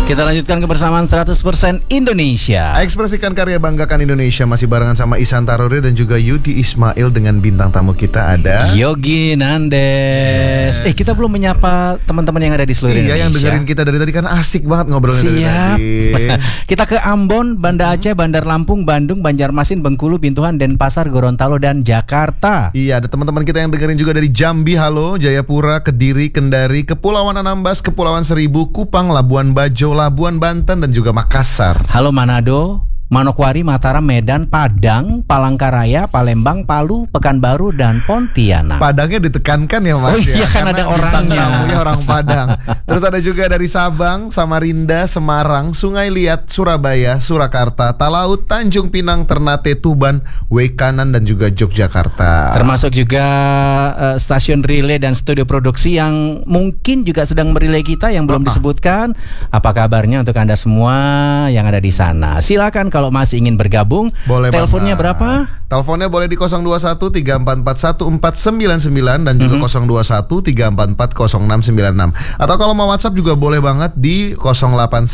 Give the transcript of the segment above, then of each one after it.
Kita lanjutkan kebersamaan 100% Indonesia. Ekspresikan karya, banggakan Indonesia. Masih barengan sama Ihsan Taruri dan juga Yudi Ismail. Dengan bintang tamu kita ada Yogi Nandes. Kita belum menyapa teman-teman yang ada di seluruh Indonesia. Iya, yang dengerin kita dari tadi kan asik banget ngobrolnya dari tadi. Kita ke Ambon, Banda Aceh, Bandar Lampung, Bandung, Banjarmasin, Bengkulu, Bintuhan, Denpasar, Gorontalo, dan Jakarta. Iya, ada teman-teman kita yang dengerin juga dari Jambi, halo, Jayapura, Kediri, Kendari, Kepulauan Anambas, Kepulauan Seribu, Kupang, Labuan Bajo, Labuan Banten, dan juga Makassar. Halo Manado, Manokwari, Mataram, Medan, Padang, Palangkaraya, Palembang, Palu, Pekanbaru, dan Pontianak. Padangnya ditekankan ya Mas. Oh iya, kan ada orangnya. Tamunya orang Padang. Terus ada juga dari Sabang, Samarinda, Semarang, Sungai Liat, Surabaya, Surakarta, Talaut, Tanjung Pinang, Ternate, Tuban, Wekanan, dan juga Yogyakarta. Termasuk juga stasiun relay dan studio produksi yang mungkin juga sedang merelay kita yang belum disebutkan. Apa kabarnya untuk Anda semua yang ada di sana? Silakan kalau masih ingin bergabung. Boleh. Teleponnya berapa? Teleponnya boleh di 021 344 1499 dan juga 021 344 0696. Atau kalau mau WhatsApp juga boleh banget di 0811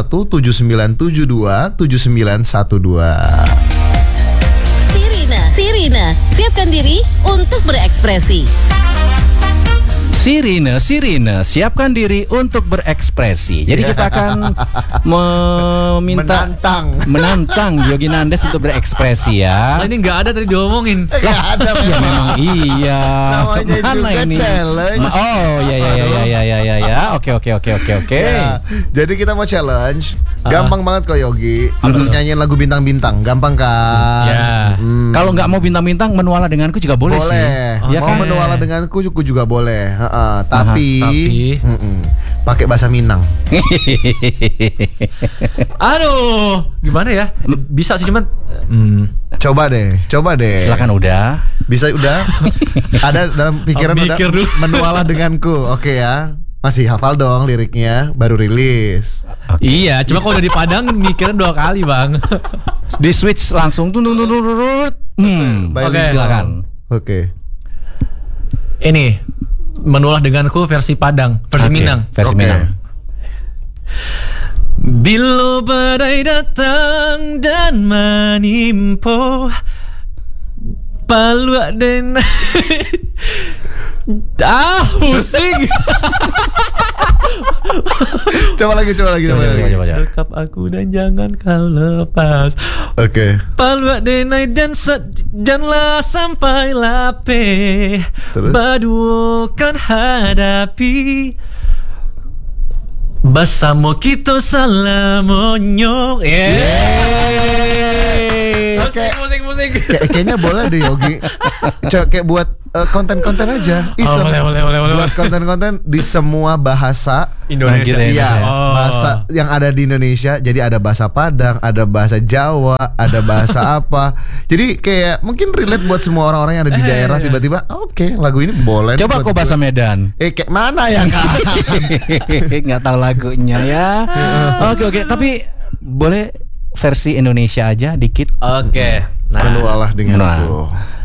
7972 7912. Sirina, siapkan diri untuk berekspresi. Sirine, siapkan diri untuk berekspresi. Jadi kita akan menantang Yogi Nandes untuk berekspresi ya. Ini nggak ada tadi diomongin. Nggak ada Ya memang iya. Namanya Mana juga ini? challenge. Oh ya. Oke. Ya, jadi kita mau challenge. Gampang banget kok Yogi. Untuk nyanyiin lagu bintang-bintang, gampang kan? Ya. Kalau nggak mau bintang-bintang, menuala denganku juga boleh sih. Boleh. Ya Mau kan? menuala denganku juga boleh. Tapi pakai bahasa Minang. Aduh, gimana ya? Bisa sih cuman Coba deh. Silakan udah. Bisa udah? Ada dalam pikiran udah Mikir dulu. menuala denganku. Oke ya. Masih hafal dong liriknya, baru rilis. Iya, cuma kalau udah di Padang mikirnya 2 kali, Bang. Di switch langsung Baik, silakan. Oke. Ini menulah denganku versi Padang, versi Oke, Minang. versi Oke. Minang. Bila badai datang dan menimpa Palu den pusing. Coba lagi. Coba. Dekap aku dan jangan kau lepas. Oke. Palu denai dan janganlah sampai lape. Terus? Badukan hadapi bersama kita salamonyo. Musik. Kayaknya boleh deh Yogi. Kayak buat konten-konten aja. Iseng. Boleh. Buat konten-konten di semua bahasa Indonesia. Iya, Oh. bahasa yang ada di Indonesia. Jadi ada bahasa Padang, ada bahasa Jawa, ada bahasa apa. Jadi kayak mungkin relate buat semua orang-orang yang ada di daerah. Tiba-tiba, oke, lagu ini boleh. Coba buat kok bahasa gue. Medan. Kayak mana ya Kak? Nggak tahu lagunya ya. Oke. Tapi boleh versi Indonesia aja dikit. Oke. Nah, Menualah denganku.